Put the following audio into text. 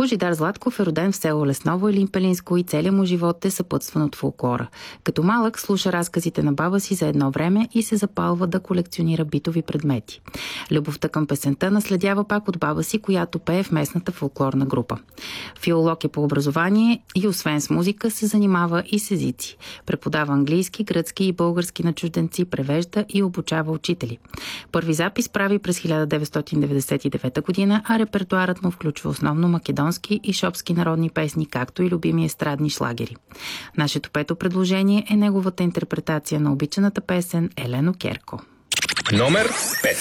Божидар Златков е роден в село Лесново, Елин Пелинско, и целият му живот е съпътстван от фолклора. Като малък слуша разказите на баба си за едно време и се запалва да колекционира битови предмети. Любовта към песента наследява пак от баба си, която пее в местната фолклорна група. Филолог е по образование и освен с музика се занимава и с езици. Преподава английски, гръцки и български на чужденци, превежда и обучава учители. Първи запис прави през 1999 година, а репертуарът му включва основно македонски и шопски народни песни, както и любими естрадни шлагери. Нашето пето предложение е неговата интерпретация на обичаната песен Елено Керко. Номер 5.